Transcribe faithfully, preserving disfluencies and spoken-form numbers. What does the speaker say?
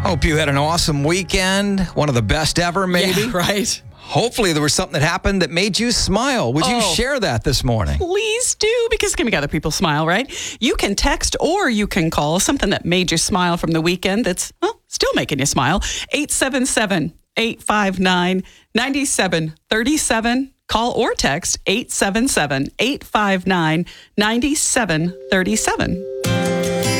Hope you had an awesome weekend. One of the best ever, maybe. Yeah, right. Hopefully there was something that happened that made you smile. Would Oh. you share that this morning? Please do, because it's going to make other people smile, right? You can text or you can call something that made you smile from the weekend that's, well, still making you smile. eight seven seven, eight five nine, nine seven three seven. Call or text eight seven seven, eight five nine, nine seven three seven.